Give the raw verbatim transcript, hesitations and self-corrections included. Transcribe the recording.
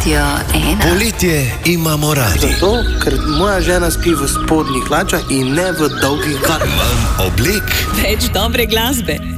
Radio ena. Poletje imamo radi. Zato, ker moja žena spi v spodnjih hlačah in ne v dolgih galah. Manj oblek, Več dobre glasbe.